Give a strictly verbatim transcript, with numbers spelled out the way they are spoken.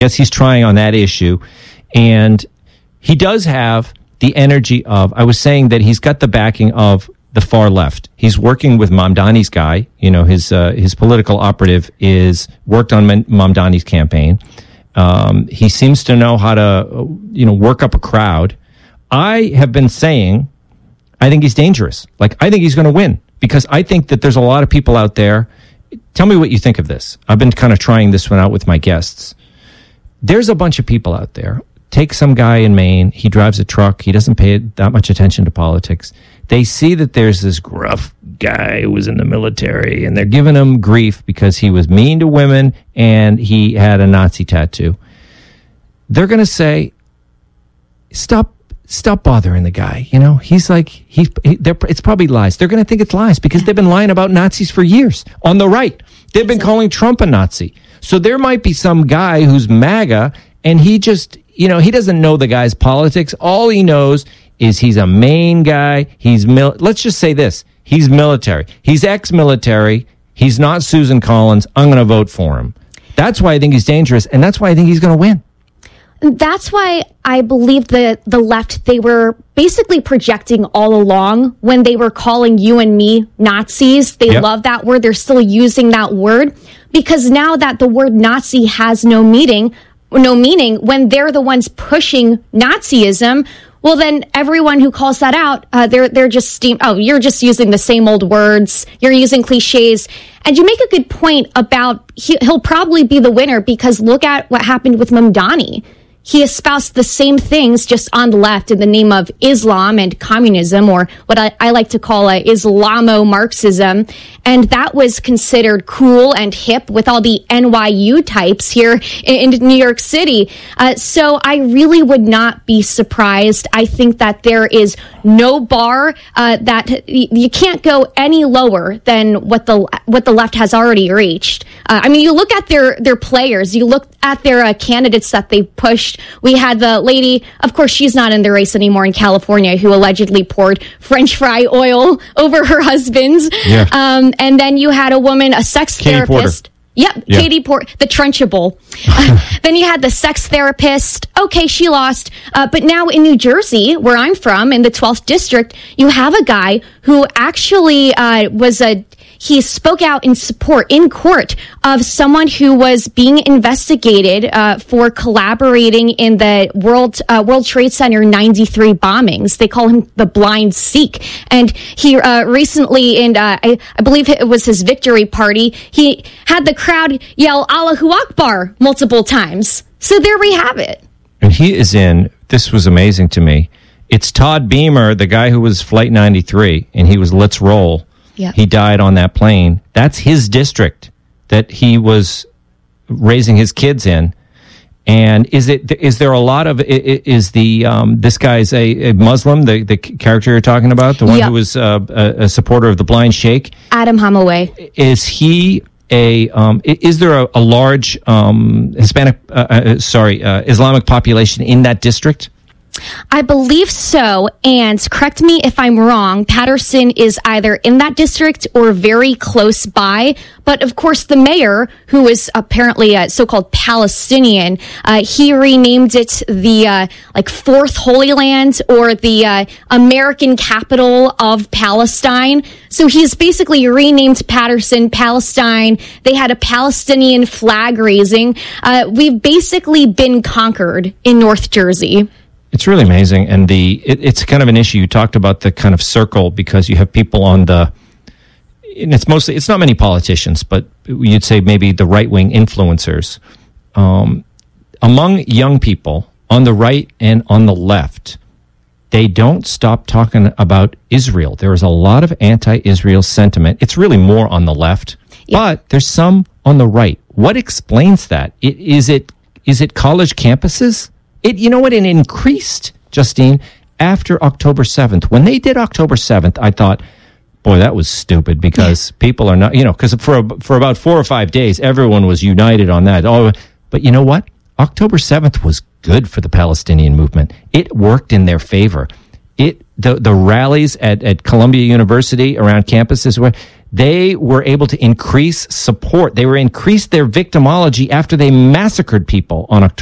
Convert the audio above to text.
Yes, he's trying on that issue. And he does have the energy of, I was saying that he's got the backing of the far left. He's working with Mamdani's guy. You know, his uh, his political operative is worked on Mamdani's campaign. Um, he seems to know how to, you know, work up a crowd. I have been saying, I think he's dangerous. Like, I think he's going to win because I think that there's a lot of people out there. Tell me what you think of this. I've been kind of trying this one out with my guests. There's a bunch of people out there. Take some guy in Maine. He drives a truck. He doesn't pay that much attention to politics. They see that there's this gruff guy who was in the military, and they're giving him grief because he was mean to women and he had a Nazi tattoo. They're going to say, stop stop bothering the guy. You know, he's like, he, he it's probably lies. They're going to think it's lies because they've been lying about Nazis for years on the right. They've been calling Trump a Nazi. So there might be some guy who's MAGA and he just, you know, he doesn't know the guy's politics. All he knows is he's a Maine guy. He's mil- let's just say this. He's military. He's ex-military. He's not Susan Collins. I'm going to vote for him. That's why I think he's dangerous, and that's why I think he's going to win. That's why I believe the, the left, they were basically projecting all along when they were calling you and me Nazis. They yep. love that word. They're still using that word because now that the word Nazi has no meaning, no meaning when they're the ones pushing Nazism, well, then everyone who calls that out, uh, they're they're just steam. Oh, you're just using the same old words. You're using cliches. And you make a good point about he, he'll probably be the winner because look at what happened with Mamdani. He espoused the same things just on the left in the name of Islam and communism, or what I, I like to call a Islamo-Marxism. And that was considered cool and hip with all the N Y U types here in, in New York City. Uh, so I really would not be surprised. I think that there is no bar uh, that you can't go any lower than what the what the left has already reached. Uh, I mean, you look at their their players, you look at their uh, candidates that they pushed. We had the lady, of course, she's not in the race anymore in California, who allegedly poured French fry oil over her husband. Yeah. Um, and then you had a woman, a sex Katie therapist. Porter. Yep, yeah. Katie Porter, the Trenchable. uh, then you had the sex therapist. Okay, she lost. Uh, but now in New Jersey, where I'm from, in the twelfth district, you have a guy who actually uh, was a... He spoke out in support in court of someone who was being investigated uh, for collaborating in the World uh, World Trade Center ninety-three bombings. They call him the Blind Sikh. And he uh, recently, in uh, I, I believe it was his victory party, he had the crowd yell Allahu Akbar multiple times. So there we have it. And he is in, this was amazing to me, it's Todd Beamer, the guy who was Flight ninety-three, and he was Let's Roll. Yep. He died on that plane. That's his district that he was raising his kids in. And is it is there a lot of is the um, this guy's a, a Muslim, the the character you're talking about, the one yep. who was uh, a, a supporter of the Blind Sheikh, Adam Hamaway? Is he a um, is there a, a large um, Hispanic uh, uh, sorry uh, Islamic population in that district? I believe so, and correct me if I'm wrong, Patterson is either in that district or very close by, but of course the mayor, who is apparently a so-called Palestinian, uh, he renamed it the uh, like Fourth Holy Land or the uh, American capital of Palestine. So he's basically renamed Patterson Palestine. They had a Palestinian flag raising. Uh, we've basically been conquered in North Jersey. It's really amazing, and the it, it's kind of an issue. You talked about the kind of circle because you have people on the, and it's mostly, it's not many politicians, but you'd say maybe the right-wing influencers. Um, among young people on the right and on the left, they don't stop talking about Israel. There is a lot of anti-Israel sentiment. It's really more on the left, yep. but there's some on the right. What explains that? It, is it is it college campuses? It, you know what, it increased, Justine, after October seventh. When they did October seventh, I thought, boy, that was stupid because yeah. people are not, you know, because for, for about four or five days, everyone was united on that. Oh, but you know what? October seventh was good for the Palestinian movement. It worked in their favor. It the, the rallies at, at Columbia University around campuses, where they were able to increase support. They were increased their victimology after they massacred people on October